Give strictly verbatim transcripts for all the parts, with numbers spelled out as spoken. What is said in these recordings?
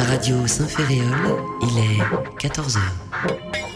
Radio Saint-Ferréol, il est quatorze heures.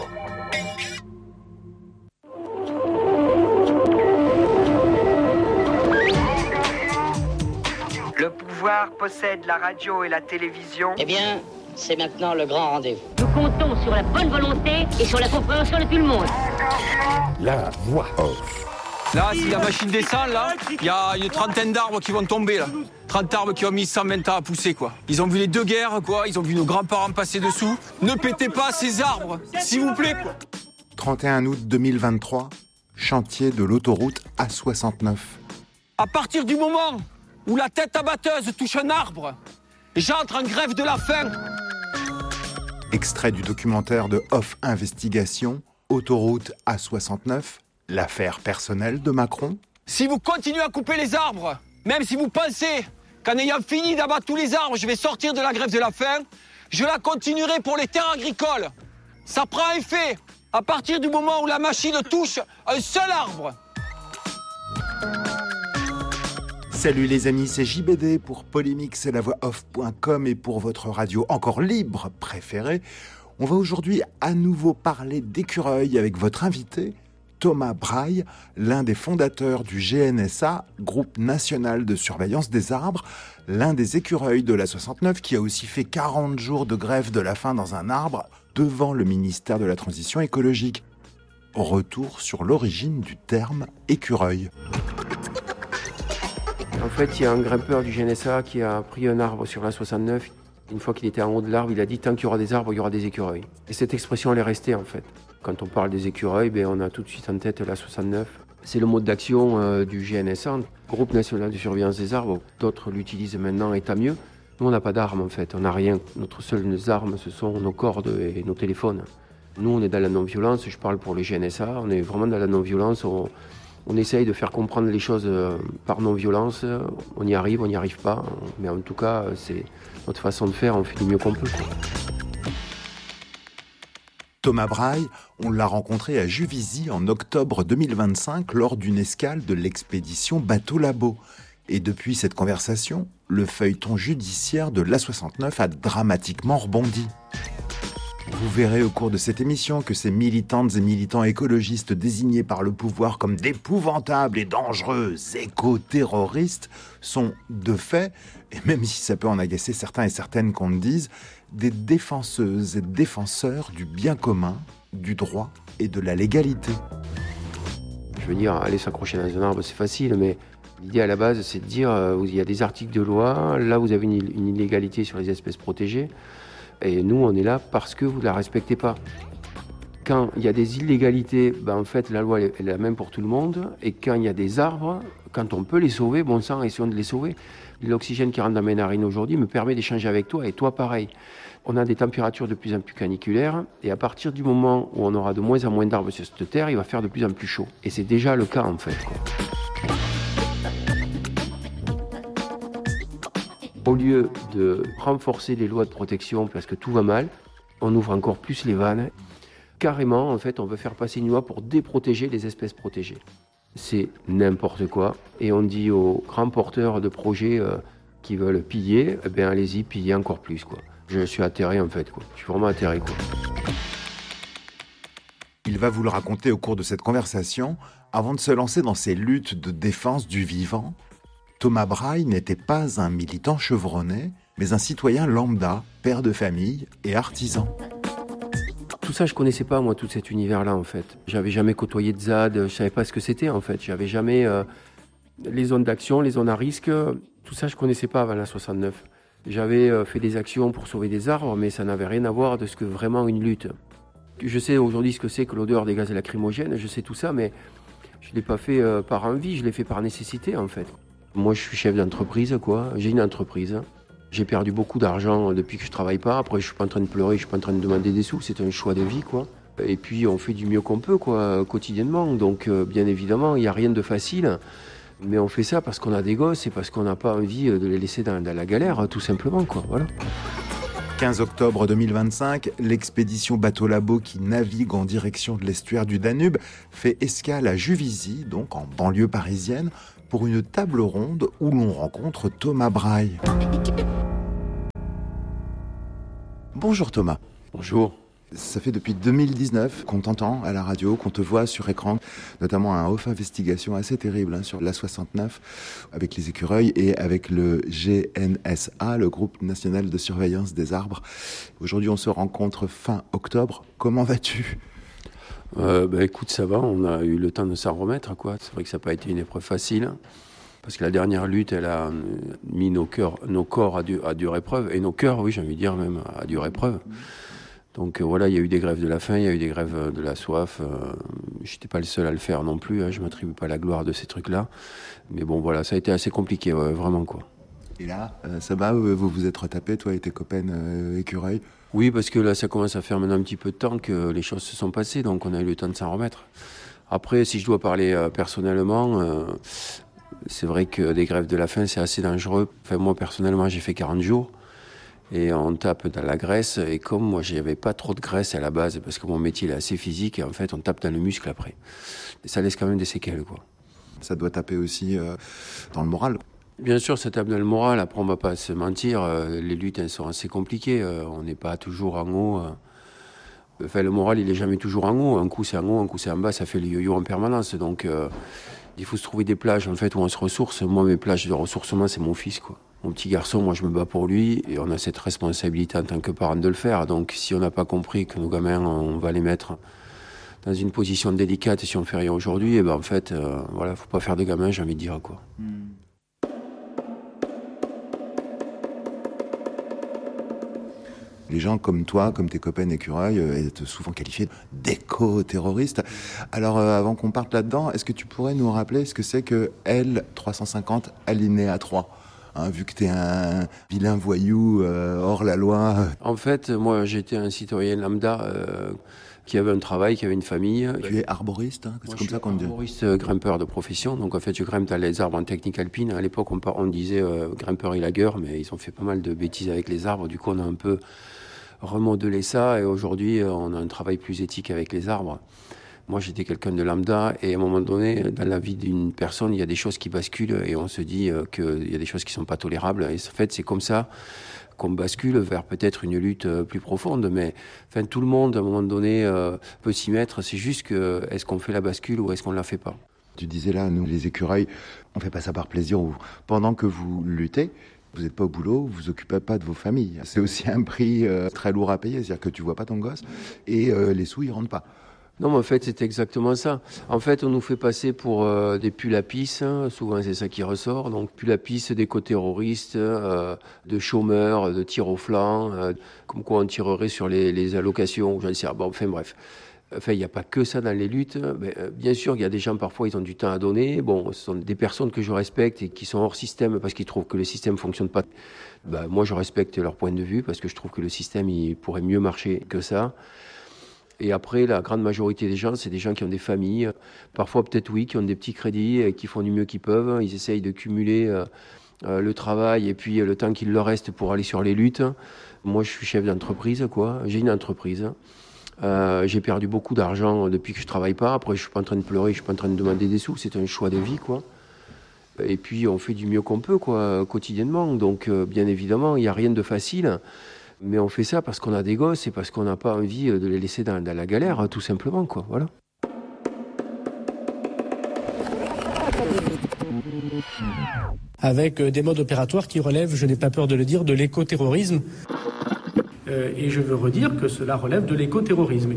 Le pouvoir possède la radio et la télévision. Eh bien, c'est maintenant le grand rendez-vous. Nous comptons sur la bonne volonté et sur la compréhension de tout le monde. La voix off. Là, si la machine descend, là, il y a une trentaine d'arbres qui vont tomber, là. trente arbres qui ont mis cent vingt ans à pousser, quoi. Ils ont vu les deux guerres, quoi. Ils ont vu nos grands-parents passer dessous. Ne pétez pas ces arbres, s'il vous plaît, quoi. trente et un août deux mille vingt-trois, chantier de l'autoroute A soixante-neuf. À partir du moment où la tête abatteuse touche un arbre, j'entre en grève de la faim. Extrait du documentaire de Off Investigation, Autoroute A soixante-neuf, l'affaire personnelle de Macron. Si vous continuez à couper les arbres, même si vous pensez qu'en ayant fini d'abattre tous les arbres, je vais sortir de la grève de la faim, je la continuerai pour les terres agricoles. Ça prend effet à partir du moment où la machine touche un seul arbre. Salut les amis, c'est J B D pour Polémix et la voix off point com et pour votre radio encore libre préférée. On va aujourd'hui à nouveau parler d'écureuils avec votre invité, Thomas Braille, l'un des fondateurs du G N S A, Groupe National de Surveillance des Arbres, l'un des écureuils de la soixante-neuf qui a aussi fait quarante jours de grève de la faim dans un arbre devant le ministère de la Transition écologique. Retour sur l'origine du terme écureuil. En fait, il y a un grimpeur du G N S A qui a pris un arbre sur la soixante-neuf. Une fois qu'il était en haut de l'arbre, il a dit « tant qu'il y aura des arbres, il y aura des écureuils ». Et cette expression, elle est restée en fait. Quand on parle des écureuils, ben, on a tout de suite en tête la soixante-neuf. C'est le mode d'action euh, du G N S A, Groupe National de Surveillance des Arbres. D'autres l'utilisent maintenant et tant mieux. Nous, on n'a pas d'armes en fait, on n'a rien. Notre seule arme, ce sont nos cordes et nos téléphones. Nous, on est dans la non-violence, je parle pour le G N S A, on est vraiment dans la non-violence. On, on essaye de faire comprendre les choses euh, par non-violence. On y arrive, on n'y arrive pas. Mais en tout cas, c'est notre façon de faire, on fait du mieux qu'on peut, quoi. Thomas Braille, on l'a rencontré à Juvisy en octobre deux mille vingt-cinq lors d'une escale de l'expédition Bateau Labo. Et depuis cette conversation, le feuilleton judiciaire de l'A soixante-neuf a dramatiquement rebondi. Vous verrez au cours de cette émission que ces militantes et militants écologistes désignés par le pouvoir comme d'épouvantables et dangereux éco-terroristes sont, de fait, et même si ça peut en agacer certains et certaines qu'on le dise, des défenseuses et défenseurs du bien commun, du droit et de la légalité. Je veux dire, aller s'accrocher dans un arbre, c'est facile, mais l'idée à la base, c'est de dire, euh, il y a des articles de loi, là vous avez une, une illégalité sur les espèces protégées, et nous on est là parce que vous ne la respectez pas. Quand il y a des illégalités, ben en fait la loi elle est la même pour tout le monde, et quand il y a des arbres, quand on peut les sauver, bon sang, essayons de les sauver. L'oxygène qui rentre dans mes narines aujourd'hui me permet d'échanger avec toi, et toi pareil. On a des températures de plus en plus caniculaires, et à partir du moment où on aura de moins en moins d'arbres sur cette terre, il va faire de plus en plus chaud. Et c'est déjà le cas en fait, quoi. Au lieu de renforcer les lois de protection parce que tout va mal, on ouvre encore plus les vannes. Carrément, en fait, on veut faire passer une loi pour déprotéger les espèces protégées. C'est n'importe quoi. Et on dit aux grands porteurs de projets euh, qui veulent piller, eh bien allez-y, pillez encore plus, quoi. Je suis atterré en fait, quoi. Je suis vraiment atterré, quoi. Il va vous le raconter au cours de cette conversation. Avant de se lancer dans ces luttes de défense du vivant, Thomas Braille n'était pas un militant chevronné, mais un citoyen lambda, père de famille et artisan. Tout ça, je connaissais pas, moi, tout cet univers-là, en fait. J'avais jamais côtoyé de Z A D, je savais pas ce que c'était, en fait. J'avais jamais euh, les zones d'action, les zones à risque. Tout ça, je connaissais pas avant la soixante-neuf. J'avais euh, fait des actions pour sauver des arbres, mais ça n'avait rien à voir de ce que vraiment une lutte. Je sais aujourd'hui ce que c'est que l'odeur des gaz lacrymogènes, je sais tout ça, mais je l'ai pas fait euh, par envie, je l'ai fait par nécessité, en fait. Moi, je suis chef d'entreprise, quoi. J'ai une entreprise. J'ai perdu beaucoup d'argent depuis que je travaille pas. Après, je suis pas en train de pleurer, je suis pas en train de demander des sous. C'est un choix de vie, quoi. Et puis, on fait du mieux qu'on peut, quoi, quotidiennement. Donc, euh, bien évidemment, il y a rien de facile. Mais on fait ça parce qu'on a des gosses et parce qu'on n'a pas envie de les laisser dans, dans la galère, tout simplement, quoi. Voilà. quinze octobre deux mille vingt-cinq, l'expédition Bateau Labo qui navigue en direction de l'estuaire du Danube fait escale à Juvisy, donc en banlieue parisienne, pour une table ronde où l'on rencontre Thomas Braille. Bonjour Thomas. Bonjour. Ça fait depuis deux mille dix-neuf qu'on t'entend à la radio, qu'on te voit sur écran, notamment un off investigation assez terrible hein, sur l'A soixante-neuf avec les écureuils et avec le G N S A, le groupe national de surveillance des arbres. Aujourd'hui, on se rencontre fin octobre. Comment vas-tu ? Euh, bah, écoute, ça va, on a eu le temps de s'en remettre, quoi. C'est vrai que ça n'a pas été une épreuve facile, parce que la dernière lutte, elle a mis nos, cœurs, nos corps à, du, à dure épreuve, et nos cœurs, oui, j'ai envie de dire même, à dure épreuve. Donc euh, voilà, il y a eu des grèves de la faim, il y a eu des grèves de la soif. Euh, je n'étais pas le seul à le faire non plus, hein, je ne m'attribue pas la gloire de ces trucs-là. Mais bon, voilà, ça a été assez compliqué, ouais, vraiment, quoi. Et là, euh, ça va, vous vous êtes retapés, toi et tes copains euh, écureuils ? Oui, parce que là, ça commence à faire maintenant un petit peu de temps que les choses se sont passées, donc on a eu le temps de s'en remettre. Après, si je dois parler euh, personnellement, euh, c'est vrai que des grèves de la faim, c'est assez dangereux. Enfin, moi, personnellement, j'ai fait quarante jours. Et on tape dans la graisse, et comme moi j'avais pas trop de graisse à la base, parce que mon métier est assez physique, et en fait on tape dans le muscle après. Et ça laisse quand même des séquelles, quoi. Ça doit taper aussi euh, dans le moral. Bien sûr, ça tape dans le moral, après on va pas se mentir, euh, les luttes elles sont assez compliquées, euh, on n'est pas toujours en haut. Euh. Enfin, le moral il est jamais toujours en haut, un coup c'est en haut, un coup c'est en bas, ça fait le yo-yo en permanence, donc euh, il faut se trouver des plages en fait où on se ressource. Moi mes plages de ressourcement c'est mon fils, quoi. Mon petit garçon, moi je me bats pour lui et on a cette responsabilité en tant que parent de le faire. Donc si on n'a pas compris que nos gamins, on va les mettre dans une position délicate si on fait rien aujourd'hui, et ben en fait, euh, voilà, faut pas faire de gamins, j'ai envie de dire, quoi. Mm. Les gens comme toi, comme tes copains écureuils, euh, sont souvent qualifiés d'éco-terroristes. Alors, euh, avant qu'on parte là-dedans, est-ce que tu pourrais nous rappeler ce que c'est que L trois cent cinquante alinéa trois ? Hein, vu que t'es un vilain voyou euh, hors la loi. En fait, moi, j'étais un citoyen lambda euh, qui avait un travail, qui avait une famille. Tu es arboriste, hein, c'est moi, comme ça qu'on dit. Arboriste euh, grimpeur de profession. Donc, en fait, je grimpe dans les arbres en technique alpine. À l'époque, on, on disait euh, grimpeur élagueur, mais ils ont fait pas mal de bêtises avec les arbres. Du coup, on a un peu remodelé ça. Et aujourd'hui, on a un travail plus éthique avec les arbres. Moi, j'étais quelqu'un de lambda et à un moment donné, dans la vie d'une personne, il y a des choses qui basculent et on se dit euh, qu'il y a des choses qui ne sont pas tolérables. Et en fait, c'est comme ça qu'on bascule vers peut-être une lutte euh, plus profonde. Mais enfin, tout le monde, à un moment donné, euh, peut s'y mettre. C'est juste que est-ce qu'on fait la bascule ou est-ce qu'on ne la fait pas ? Tu disais là, nous, les écureuils, on ne fait pas ça par plaisir. Ou pendant que vous luttez, vous n'êtes pas au boulot, vous vous occupez pas de vos familles. C'est aussi un prix euh, très lourd à payer. C'est-à-dire que tu ne vois pas ton gosse et euh, les sous, ils ne rentrent pas. Non, mais en fait, c'est exactement ça. En fait, on nous fait passer pour euh, des pulapis, hein. Souvent c'est ça qui ressort. Donc, pulapis d'éco-terroristes, euh, de chômeurs, de tir au flanc, euh, comme quoi on tirerait sur les, les allocations, j'en sais rien. Bon, enfin bref. Enfin, il n'y a pas que ça dans les luttes. Mais, euh, bien sûr, il y a des gens, parfois, ils ont du temps à donner. Bon, ce sont des personnes que je respecte et qui sont hors système parce qu'ils trouvent que le système ne fonctionne pas. Ben, moi, je respecte leur point de vue parce que je trouve que le système, il pourrait mieux marcher que ça. Et après, la grande majorité des gens, c'est des gens qui ont des familles, parfois peut-être oui, qui ont des petits crédits et qui font du mieux qu'ils peuvent. Ils essayent de cumuler euh, euh, le travail et puis euh, le temps qu'il leur reste pour aller sur les luttes. Moi, je suis chef d'entreprise, quoi. J'ai une entreprise. Euh, j'ai perdu beaucoup d'argent depuis que je travaille pas. Après, je suis pas en train de pleurer, je suis pas en train de demander des sous. C'est un choix de vie, quoi. Et puis, on fait du mieux qu'on peut, quoi, quotidiennement. Donc, euh, bien évidemment, il n'y a rien de facile. Mais on fait ça parce qu'on a des gosses et parce qu'on n'a pas envie de les laisser dans, dans la galère, tout simplement, quoi. Voilà. Avec des modes opératoires qui relèvent, je n'ai pas peur de le dire, de l'écoterrorisme. Euh, et je veux redire que cela relève de l'écoterrorisme.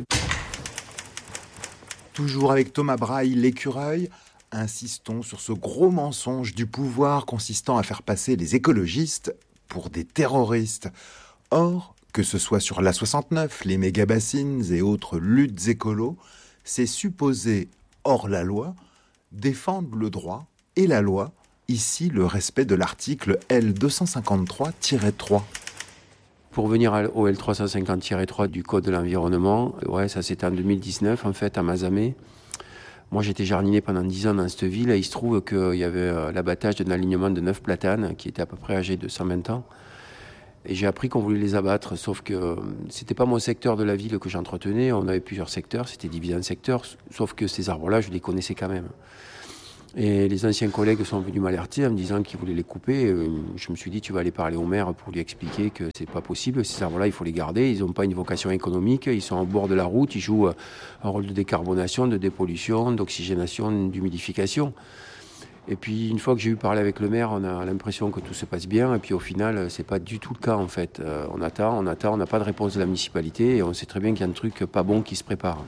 Toujours avec Thomas Braille, l'écureuil, insistons sur ce gros mensonge du pouvoir consistant à faire passer les écologistes pour des terroristes. Or, que ce soit sur l'A soixante-neuf, les méga-bassines et autres luttes écolos, c'est supposé, hors la loi, défendre le droit et la loi, ici le respect de l'article L deux cent cinquante-trois tiret trois. Pour venir au L trois cent cinquante tiret trois du Code de l'environnement, ouais, ça c'était en deux mille dix-neuf, en fait, à Mazamet. Moi, j'étais jardinier pendant dix ans dans cette ville et il se trouve qu'il y avait l'abattage d'un alignement de neuf platanes qui était à peu près âgé de cent vingt ans. Et j'ai appris qu'on voulait les abattre, sauf que c'était pas mon secteur de la ville que j'entretenais. On avait plusieurs secteurs, c'était divisé en secteurs, sauf que ces arbres-là, je les connaissais quand même. Et les anciens collègues sont venus m'alerter en me disant qu'ils voulaient les couper. Je me suis dit, tu vas aller parler au maire pour lui expliquer que c'est pas possible. Ces arbres-là, il faut les garder. Ils n'ont pas une vocation économique. Ils sont au bord de la route. Ils jouent un rôle de décarbonation, de dépollution, d'oxygénation, d'humidification. Et puis, une fois que j'ai eu parlé avec le maire, on a l'impression que tout se passe bien. Et puis, au final, c'est pas du tout le cas, en fait. Euh, on attend, on attend, on n'a pas de réponse de la municipalité. Et on sait très bien qu'il y a un truc pas bon qui se prépare.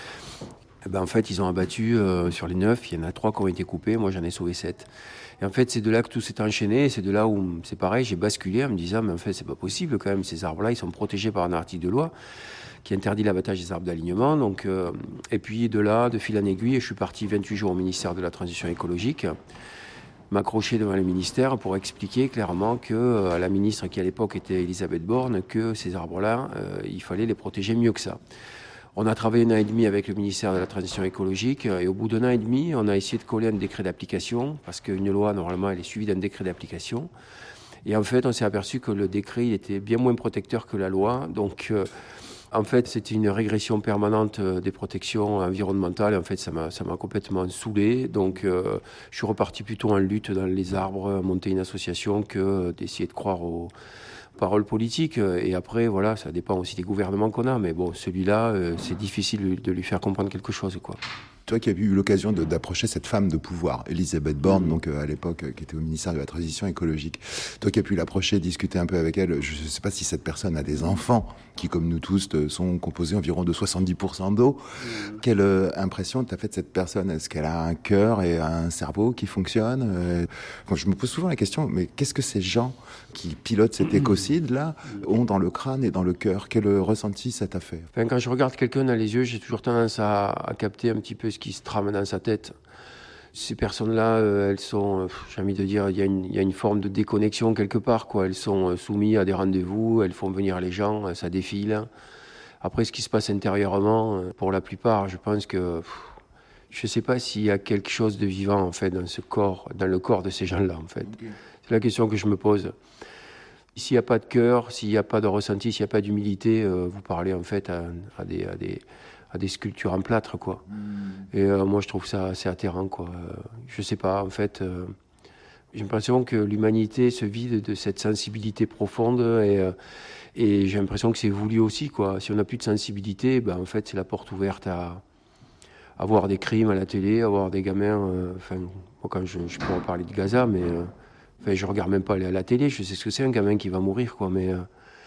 Et ben, en fait, ils ont abattu euh, sur les neuf, il y en a trois qui ont été coupés, moi j'en ai sauvé sept. Et en fait, c'est de là que tout s'est enchaîné, c'est de là où, c'est pareil, j'ai basculé en me disant, mais en fait, c'est pas possible quand même, ces arbres-là, ils sont protégés par un article de loi qui interdit l'abattage des arbres d'alignement. Donc, euh, et puis de là, de fil en aiguille, je suis parti vingt-huit jours au ministère de la Transition écologique, m'accrocher devant le ministère pour expliquer clairement que euh, la ministre qui à l'époque était Elisabeth Borne, que ces arbres-là, euh, il fallait les protéger mieux que ça. On a travaillé un an et demi avec le ministère de la Transition écologique et au bout d'un an et demi, on a essayé de coller un décret d'application parce qu'une loi, normalement, elle est suivie d'un décret d'application. Et en fait, on s'est aperçu que le décret il était bien moins protecteur que la loi. Donc, euh, en fait, c'était une régression permanente des protections environnementales. Et en fait, ça m'a, ça m'a complètement saoulé. Donc, euh, je suis reparti plutôt en lutte dans les arbres, monter une association que d'essayer de croire aux paroles politiques. Et après, voilà, ça dépend aussi des gouvernements qu'on a. Mais bon, celui-là, euh, c'est difficile de lui faire comprendre quelque chose, quoi. Toi qui as eu l'occasion de, d'approcher cette femme de pouvoir, Elisabeth Borne, mmh. donc euh, à l'époque, euh, qui était au ministère de la Transition écologique. Toi qui as pu l'approcher, discuter un peu avec elle, je ne sais pas si cette personne a des enfants qui, comme nous tous, sont composés environ de soixante-dix pour cent d'eau. Mmh. Quelle euh, impression t'as fait de cette personne ? Est-ce qu'elle a un cœur et un cerveau qui fonctionne ? euh, bon, Je me pose souvent la question, mais qu'est-ce que ces gens qui pilotent cet écocide-là ont dans le crâne et dans le cœur ? Quel ressenti ça t'a fait ? Enfin, quand je regarde quelqu'un dans les yeux, j'ai toujours tendance à, à capter un petit peu ce qui se trame dans sa tête. Ces personnes-là, euh, elles sont, euh, j'ai envie de dire, il y a une, il y a une forme de déconnexion quelque part, quoi. Elles sont euh, soumises à des rendez-vous, elles font venir les gens, euh, ça défile. Après, ce qui se passe intérieurement, euh, pour la plupart, je pense que, pff, je sais pas s'il y a quelque chose de vivant, en fait, dans ce corps, dans le corps de ces gens-là, en fait. Okay. C'est la question que je me pose. S'il n'y a pas de cœur, s'il n'y a pas de ressenti, s'il n'y a pas d'humilité, euh, vous parlez, en fait, à, à des... À des à des sculptures en plâtre, quoi. Mmh. Et euh, moi, je trouve ça assez atterrant, quoi. Euh, je sais pas, en fait, euh, j'ai l'impression que l'humanité se vide de cette sensibilité profonde et, euh, et j'ai l'impression que c'est voulu aussi, quoi. Si on n'a plus de sensibilité, ben, en fait, c'est la porte ouverte à, à voir des crimes à la télé, à voir des gamins... Enfin, euh, moi, quand je, je pourrais parler de Gaza, mais... Euh, enfin, je regarde même pas à la télé, je sais ce que c'est, un gamin qui va mourir, quoi, mais... Euh,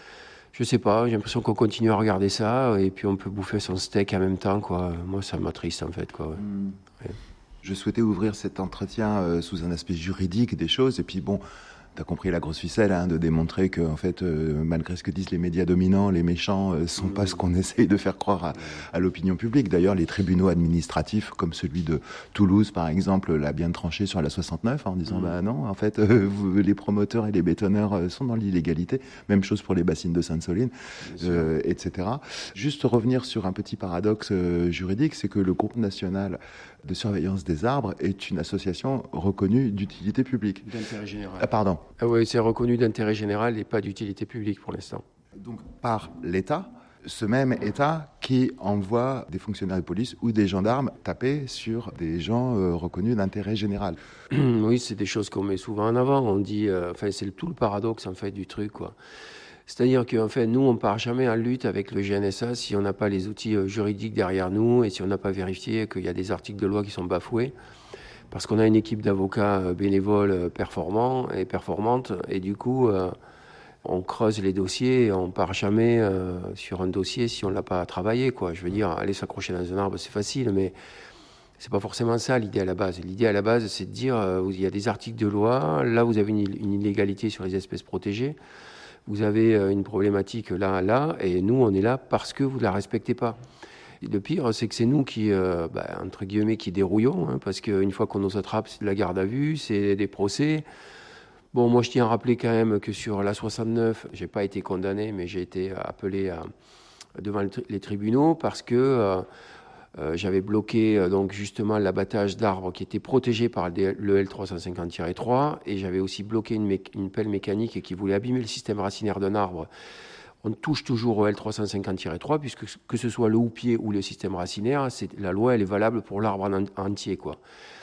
Je sais pas, j'ai l'impression qu'on continue à regarder ça et puis on peut bouffer son steak en même temps, quoi. Moi, ça m'attriste, en fait, quoi. Ouais. Mmh. Ouais. Je souhaitais ouvrir cet entretien euh, sous un aspect juridique des choses et puis bon... T'as compris la grosse ficelle, hein, de démontrer que, en fait, euh, malgré ce que disent les médias dominants, les méchants euh, sont mmh. pas ce qu'on essaye de faire croire à, à l'opinion publique. D'ailleurs, les tribunaux administratifs, comme celui de Toulouse, par exemple, l'a bien tranché sur la soixante-neuf, hein, en disant, mmh. bah non, en fait, euh, vous, les promoteurs et les bétonneurs euh, sont dans l'illégalité. Même chose pour les bassines de Sainte-Soline, euh, et cetera. Juste revenir sur un petit paradoxe euh, juridique, c'est que le groupe national de surveillance des arbres est une association reconnue d'utilité publique. D'intérêt général. Ah, pardon. Ah oui, c'est reconnu d'intérêt général et pas d'utilité publique pour l'instant. Donc par l'État, ce même État qui envoie des fonctionnaires de police ou des gendarmes taper sur des gens euh, reconnus d'intérêt général. Oui, c'est des choses qu'on met souvent en avant. On dit, euh, enfin, c'est tout le paradoxe en fait du truc, quoi. C'est-à-dire qu'en fait, nous, on part jamais en lutte avec le G N S A si on n'a pas les outils juridiques derrière nous et si on n'a pas vérifié qu'il y a des articles de loi qui sont bafoués. Parce qu'on a une équipe d'avocats bénévoles performants et performantes. Et du coup, euh, on creuse les dossiers et on part jamais euh, sur un dossier si on ne l'a pas travaillé, quoi. Je veux dire, aller s'accrocher dans un arbre, c'est facile, mais c'est pas forcément ça l'idée à la base. L'idée à la base, c'est de dire, euh, il y a des articles de loi, là vous avez une, une illégalité sur les espèces protégées, vous avez une problématique là, là, et nous, on est là parce que vous ne la respectez pas. Et le pire, c'est que c'est nous qui, euh, bah, entre guillemets, qui dérouillons, hein, parce qu'une fois qu'on nous attrape, c'est de la garde à vue, c'est des procès. Bon, moi, je tiens à rappeler quand même que sur la soixante-neuf, j'ai pas été condamné, mais j'ai été appelé à, devant les tribunaux parce que euh, euh, j'avais bloqué euh, donc justement l'abattage d'arbres qui était protégé par le L trois cent cinquante tiret trois, et j'avais aussi bloqué une, mé- une pelle mécanique qui voulait abîmer le système racinaire d'un arbre. On touche toujours au L trois cent cinquante tiret trois, puisque que ce soit le houppier ou le système racinaire, c'est, la loi elle est valable pour l'arbre en entier, quoi.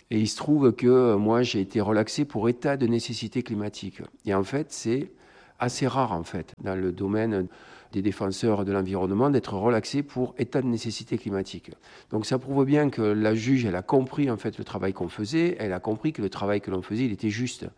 Et il se trouve que moi, j'ai été relaxé pour état de nécessité climatique. Et en fait, c'est assez rare, en fait, dans le domaine des défenseurs de l'environnement, d'être relaxé pour état de nécessité climatique. Donc ça prouve bien que la juge, elle a compris, en fait, le travail qu'on faisait. Elle a compris que le travail que l'on faisait, il était juste.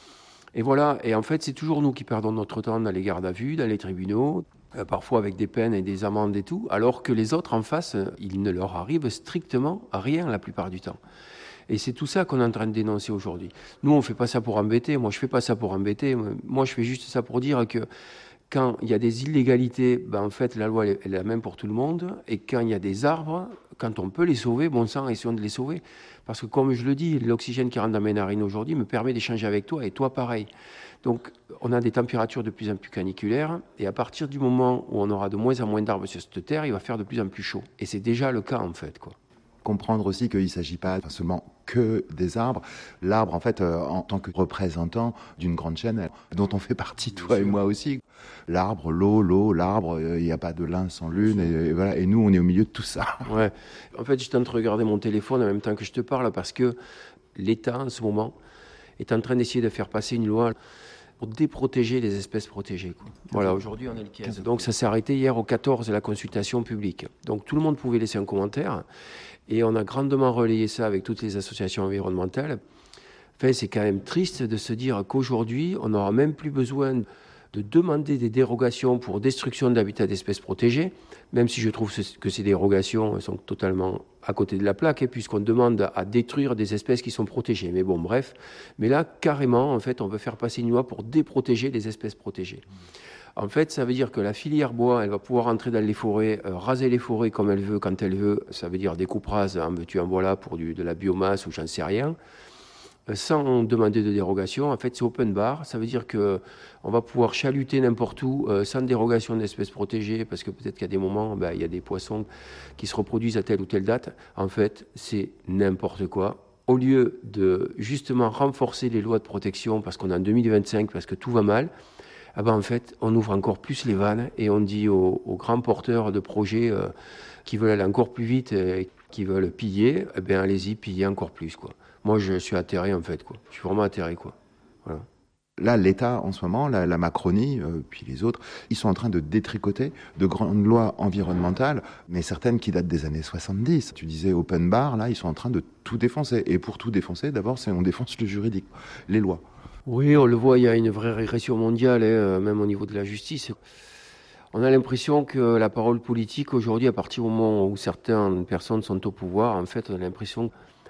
Et voilà. Et en fait, c'est toujours nous qui perdons notre temps dans les gardes à vue, dans les tribunaux, euh, parfois avec des peines et des amendes et tout, alors que les autres en face, il ne leur arrive strictement rien la plupart du temps. Et c'est tout ça qu'on est en train de dénoncer aujourd'hui. Nous, on ne fait pas ça pour embêter. Moi, je ne fais pas ça pour embêter. Moi, je fais juste ça pour dire que quand il y a des illégalités, ben, en fait, la loi, elle est la même pour tout le monde. Et quand il y a des arbres, quand on peut les sauver, bon sang, essayons de les sauver. Parce que, comme je le dis, l'oxygène qui rentre dans mes narines aujourd'hui me permet d'échanger avec toi, et toi, pareil. Donc, on a des températures de plus en plus caniculaires. Et à partir du moment où on aura de moins en moins d'arbres sur cette terre, il va faire de plus en plus chaud. Et c'est déjà le cas, en fait, quoi. Comprendre aussi qu'il ne s'agit pas seulement que des arbres. L'arbre, en fait, euh, en tant que représentant d'une grande chaîne dont on fait partie, toi et moi aussi. L'arbre, l'eau, l'eau, l'arbre, il euh, n'y a pas de l'un sans l'une. Et, et, voilà. Et nous, on est au milieu de tout ça. Ouais. En fait, j'étais en train de regarder mon téléphone en même temps que je te parle parce que l'État, en ce moment, est en train d'essayer de faire passer une loi pour déprotéger les espèces protégées, quoi. Voilà, aujourd'hui, on est le quinze. Donc, ça s'est arrêté hier au quatorze, la consultation publique. Donc, tout le monde pouvait laisser un commentaire. Et on a grandement relayé ça avec toutes les associations environnementales. Enfin, c'est quand même triste de se dire qu'aujourd'hui, on n'aura même plus besoin de demander des dérogations pour destruction d'habitats d'espèces protégées, même si je trouve que ces dérogations sont totalement à côté de la plaque, et puisqu'on demande à détruire des espèces qui sont protégées. Mais bon, bref. Mais là, carrément, en fait, on veut faire passer une loi pour déprotéger les espèces protégées. En fait, ça veut dire que la filière bois, elle va pouvoir entrer dans les forêts, euh, raser les forêts comme elle veut, quand elle veut. Ça veut dire des coupes rases, en veux-tu, en voilà, pour du, de la biomasse ou j'en sais rien, euh, sans demander de dérogation. En fait, c'est open bar. Ça veut dire que on va pouvoir chaluter n'importe où, euh, sans dérogation d'espèces protégées, parce que peut-être qu'à des moments, ben, il y a des poissons qui se reproduisent à telle ou telle date. En fait, c'est n'importe quoi. Au lieu de justement renforcer les lois de protection, parce qu'on est en deux mille vingt-cinq, parce que tout va mal, ah ben en fait, on ouvre encore plus les vannes et on dit aux, aux grands porteurs de projets euh, qui veulent aller encore plus vite et qui veulent piller, eh bien allez-y, pillez encore plus, quoi. Moi, je suis atterré, en fait, quoi. Je suis vraiment atterré, quoi. Voilà. Là, l'État, en ce moment, la, la Macronie, euh, puis les autres, ils sont en train de détricoter de grandes lois environnementales, mais certaines qui datent des années soixante-dix. Tu disais open bar, là, ils sont en train de tout défoncer. Et pour tout défoncer, d'abord, c'est on défonce le juridique, les lois. Oui, on le voit, il y a une vraie régression mondiale, hein, même au niveau de la justice. On a l'impression que la parole politique, aujourd'hui, à partir du moment où certaines personnes sont au pouvoir, en fait, on a l'impression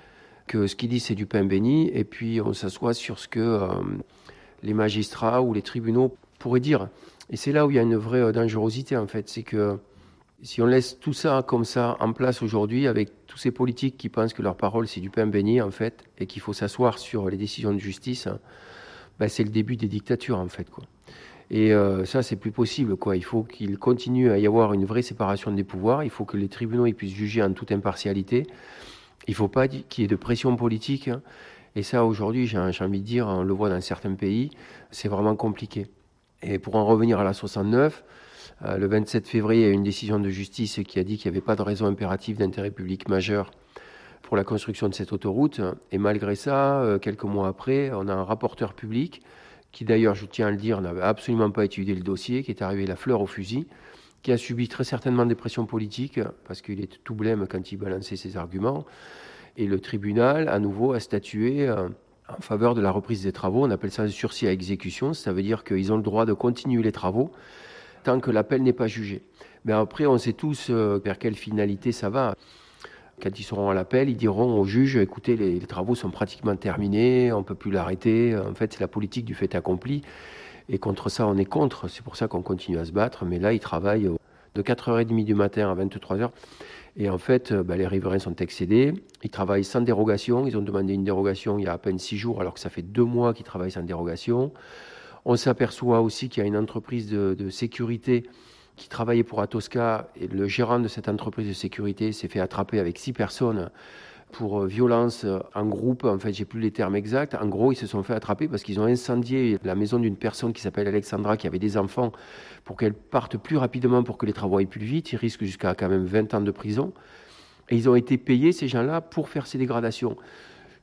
que ce qu'ils disent, c'est du pain béni, et puis on s'assoit sur ce que euh, les magistrats ou les tribunaux pourraient dire. Et c'est là où il y a une vraie dangerosité, en fait. C'est que si on laisse tout ça comme ça en place aujourd'hui, avec tous ces politiques qui pensent que leur parole, c'est du pain béni, en fait, et qu'il faut s'asseoir sur les décisions de justice, hein, ben, c'est le début des dictatures, en fait, quoi. Et euh, ça, c'est plus possible, quoi. Il faut qu'il continue à y avoir une vraie séparation des pouvoirs. Il faut que les tribunaux ils puissent juger en toute impartialité. Il ne faut pas qu'il y ait de pression politique. Hein. Et ça, aujourd'hui, j'ai, j'ai envie de dire, on le voit dans certains pays, c'est vraiment compliqué. Et pour en revenir à la soixante-neuf, euh, le vingt-sept février, il y a une décision de justice qui a dit qu'il n'y avait pas de raison impérative d'intérêt public majeur pour la construction de cette autoroute. Et malgré ça, euh, quelques mois après, on a un rapporteur public qui, d'ailleurs, je tiens à le dire, n'avait absolument pas étudié le dossier, qui est arrivé la fleur au fusil, qui a subi très certainement des pressions politiques, parce qu'il était tout blême quand il balançait ses arguments. Et le tribunal, à nouveau, a statué euh, en faveur de la reprise des travaux. On appelle ça un sursis à exécution. Ça veut dire qu'ils ont le droit de continuer les travaux tant que l'appel n'est pas jugé. Mais après, on sait tous euh, vers quelle finalité ça va. Quand ils seront à l'appel, ils diront au juge, écoutez, les, les travaux sont pratiquement terminés, on ne peut plus l'arrêter. En fait, c'est la politique du fait accompli. Et contre ça, on est contre. C'est pour ça qu'on continue à se battre. Mais là, ils travaillent de quatre heures trente du matin à vingt-trois heures. Et en fait, bah, les riverains sont excédés. Ils travaillent sans dérogation. Ils ont demandé une dérogation il y a à peine six jours, alors que ça fait deux mois qu'ils travaillent sans dérogation. On s'aperçoit aussi qu'il y a une entreprise de, de sécurité qui travaillait pour Atosca, et le gérant de cette entreprise de sécurité s'est fait attraper avec six personnes pour violence en groupe. En fait, j'ai plus les termes exacts. En gros, ils se sont fait attraper parce qu'ils ont incendié la maison d'une personne qui s'appelle Alexandra, qui avait des enfants, pour qu'elle parte plus rapidement, pour que les travaux aillent plus vite. Ils risquent jusqu'à quand même vingt ans de prison. Et ils ont été payés, ces gens-là, pour faire ces dégradations.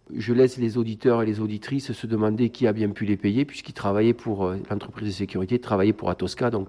Je laisse les auditeurs et les auditrices se demander qui a bien pu les payer, puisqu'ils travaillaient pour euh, l'entreprise de sécurité, travaillaient pour Atosca. Donc